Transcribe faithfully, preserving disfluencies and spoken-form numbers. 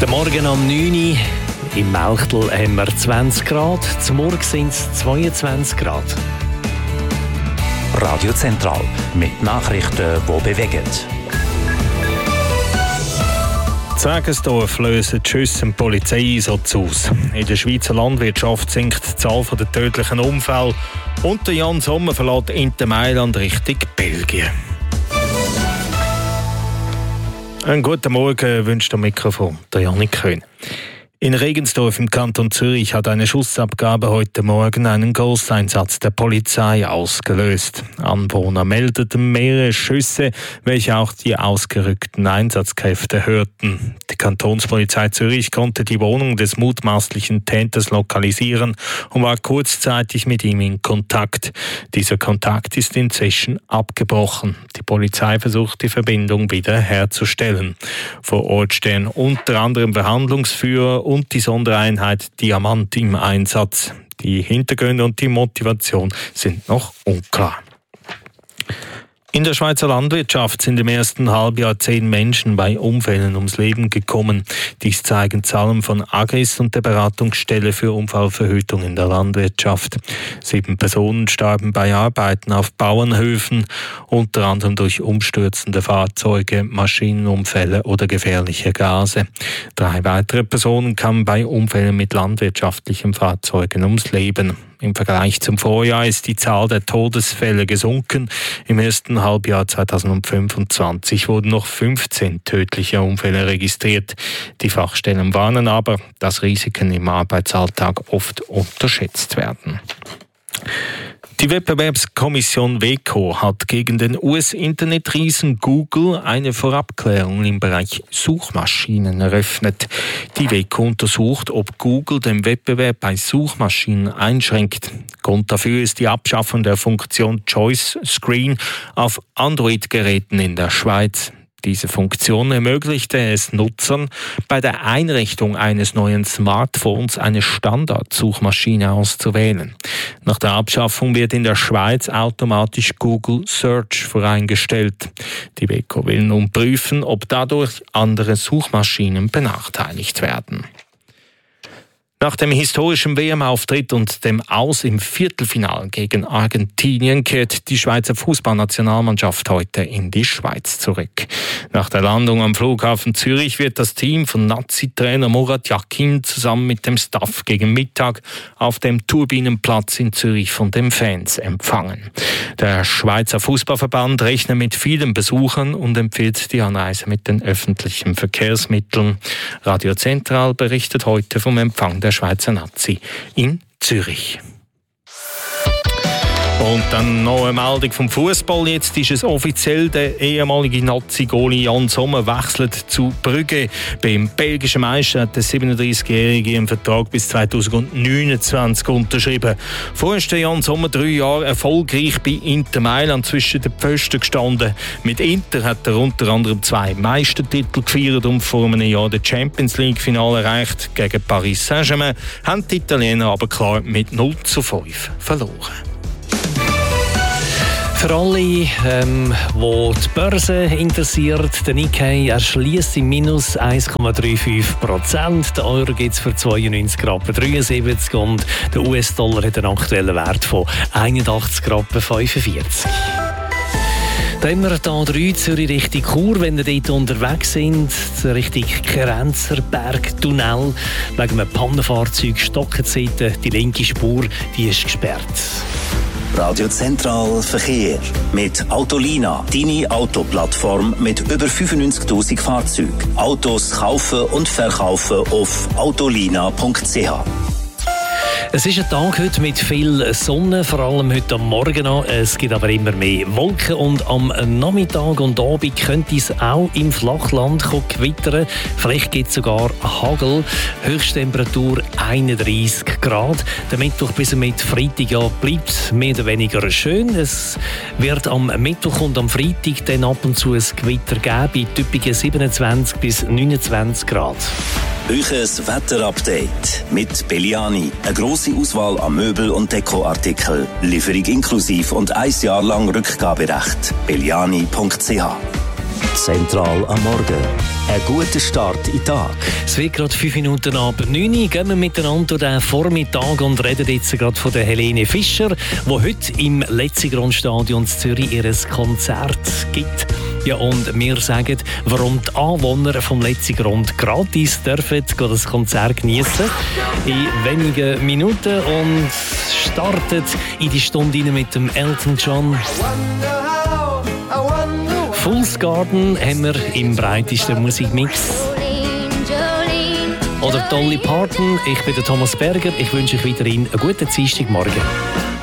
Der Morgen um neun Uhr. Im Melchtel haben wir zwanzig Grad, zum Morgen sind es zweiundzwanzig Grad. Radio Zentral mit Nachrichten, die bewegen. Zegensdorf lösen die Schüsse im Polizeieinsatz aus. In der Schweizer Landwirtschaft sinkt die Zahl der tödlichen Unfälle und der Jan Sommer verlässt Inter Mailand Richtung Belgien. Einen guten Morgen wünscht am Mikrofon der Janik Köhn. In Regensdorf im Kanton Zürich hat eine Schussabgabe heute Morgen einen Großeinsatz der Polizei ausgelöst. Anwohner meldeten mehrere Schüsse, welche auch die ausgerückten Einsatzkräfte hörten. Die Kantonspolizei Zürich konnte die Wohnung des mutmaßlichen Täters lokalisieren und war kurzzeitig mit ihm in Kontakt. Dieser Kontakt ist inzwischen abgebrochen. Die Polizei versucht, die Verbindung wieder herzustellen. Vor Ort stehen unter anderem Verhandlungsführer und die Sondereinheit Diamant im Einsatz. Die Hintergründe und die Motivation sind noch unklar. In der Schweizer Landwirtschaft sind im ersten Halbjahr zehn Menschen bei Unfällen ums Leben gekommen. Dies zeigen Zahlen von Agris und der Beratungsstelle für Unfallverhütung in der Landwirtschaft. Sieben Personen starben bei Arbeiten auf Bauernhöfen, unter anderem durch umstürzende Fahrzeuge, Maschinenunfälle oder gefährliche Gase. Drei weitere Personen kamen bei Unfällen mit landwirtschaftlichen Fahrzeugen ums Leben. Im Vergleich zum Vorjahr ist die Zahl der Todesfälle gesunken. Im ersten Halbjahr zweitausendfünfundzwanzig wurden noch fünfzehn tödliche Unfälle registriert. Die Fachstellen warnen aber, dass Risiken im Arbeitsalltag oft unterschätzt werden. Die Wettbewerbskommission W E C O hat gegen den U S-Internetriesen Google eine Vorabklärung im Bereich Suchmaschinen eröffnet. Die W E C O untersucht, ob Google den Wettbewerb bei Suchmaschinen einschränkt. Grund dafür ist die Abschaffung der Funktion Choice Screen auf Android-Geräten in der Schweiz. Diese Funktion ermöglichte es Nutzern, bei der Einrichtung eines neuen Smartphones eine Standardsuchmaschine auszuwählen. Nach der Abschaffung wird in der Schweiz automatisch Google Search voreingestellt. Die W E C O will nun prüfen, ob dadurch andere Suchmaschinen benachteiligt werden. Nach dem historischen W M-Auftritt und dem Aus im Viertelfinale gegen Argentinien kehrt die Schweizer Fußballnationalmannschaft heute in die Schweiz zurück. Nach der Landung am Flughafen Zürich wird das Team von Nazi-Trainer Murat Yakin zusammen mit dem Staff gegen Mittag auf dem Turbinenplatz in Zürich von den Fans empfangen. Der Schweizer Fußballverband rechnet mit vielen Besuchern und empfiehlt die Anreise mit den öffentlichen Verkehrsmitteln. Radio Zentral berichtet heute vom Empfang der Schweizer Nazi in Zürich. Und dann noch eine Meldung vom Fußball. Jetzt ist es offiziell, der ehemalige Nazi-Goalie Jan Sommer wechselt zu Brügge. Beim belgischen Meister hat der siebenunddreißigjährige ihren Vertrag bis zweitausendneunundzwanzig unterschrieben. Vorher ist der Jan Sommer drei Jahre erfolgreich bei Inter Mailand zwischen den Pfosten gestanden. Mit Inter hat er unter anderem zwei Meistertitel gefeiert und vor einem Jahr das Champions League-Finale erreicht. Gegen Paris Saint-Germain haben die Italiener aber klar mit null zu fünf verloren. Für alle, ähm, die die Börse interessiert, der Nikkei erschließt im Minus eins Komma fünfunddreißig Prozent. Der Euro gibt es für zweiundneunzig Komma dreiundsiebzig und der U S-Dollar hat einen aktuellen Wert von einundachtzig Komma fünfundvierzig. Da haben wir hier drei Zürich Richtung Chur, wenn ihr dort unterwegs sind, Richtung Krenzerberg-Tunnel. Wegen einem Pannenfahrzeug stocken die Seite, die linke Spur, die ist gesperrt. Radio Zentral Verkehr mit Autolina, deine Autoplattform mit über fünfundneunzigtausend Fahrzeugen. Autos kaufen und verkaufen auf autolina punkt c h. Es ist ein Tag heute mit viel Sonne, vor allem heute am Morgen an. Es gibt aber immer mehr Wolken und am Nachmittag und Abend könnte es auch im Flachland gewittern. Vielleicht gibt es sogar Hagel. Höchsttemperatur einunddreißig Grad. Der Mittwoch bis zum Freitag ja, bleibt mehr oder weniger schön. Es wird am Mittwoch und am Freitag dann ab und zu ein Gewitter geben bei typischen siebenundzwanzig bis neunundzwanzig Grad. Euches Wetterupdate mit Belliani. Eine grosse Auswahl an Möbel- und Dekoartikeln. Lieferung inklusiv und ein Jahr lang Rückgaberecht. belliani punkt c h. Zentral am Morgen. Ein guter Start in den Tag. Es wird gerade fünf Minuten ab neun Uhr. Gehen wir miteinander den Vormittag und reden jetzt gerade von der Helene Fischer, die heute im Letzigrund-Stadion in Zürich ihr Konzert gibt. Ja, und wir sagen, warum die Anwohner vom Letzigrund gratis dürfen das Konzert genießen. In wenigen Minuten und startet in die Stunde mit dem Elton John. Fool's Garden haben wir im breitesten Musikmix. Oder Dolly Parton. Ich bin der Thomas Berger. Ich wünsche euch weiterhin einen guten Dienstagmorgen.